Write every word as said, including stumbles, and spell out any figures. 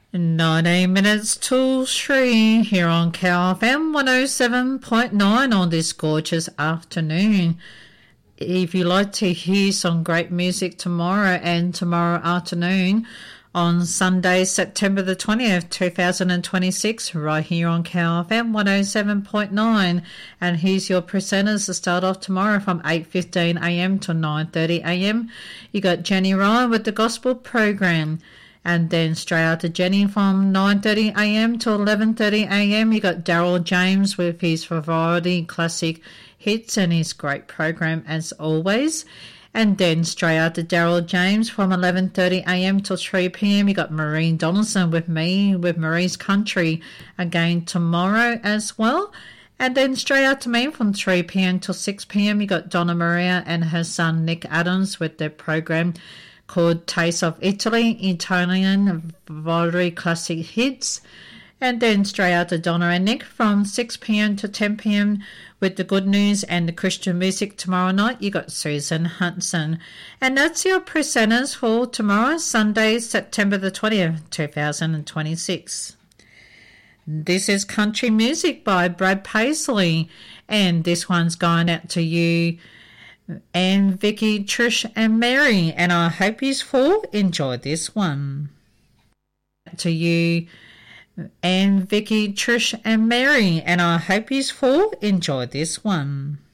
nineteen minutes till three here on K F M one oh seven point nine on this gorgeous afternoon. If you like to hear some great music tomorrow and tomorrow afternoon on Sunday, September the twentieth, two thousand twenty-six, right here on K F M one oh seven point nine. And here's your presenters to start off tomorrow from eight fifteen a m to nine thirty a m. You got Jenny Ryan with the Gospel Program. And then straight after Jenny from nine thirty a m to eleven thirty a m, you got Daryl James with his variety classic hits and his great program as always. And then straight after Daryl James from eleven thirty a m to three p m, you got Maureen Donaldson with me with Marie's Country again tomorrow as well. And then straight after me from three p m to six p m, you got Donna Maria and her son Nick Adams with their program called Taste of Italy, Italian variety classic hits. And then straight after Donna and Nick from six p m to ten p m with the good news and the Christian music tomorrow night, you got Susan Hudson. And that's your presenters for tomorrow, Sunday, September the twentieth, two thousand twenty-six. This is Country Music by Brad Paisley, and this one's going out to you, and Vicky, Trish and Mary, and I hope you all enjoy this one. To you, and Vicky, Trish and Mary, and I hope you all enjoy this one.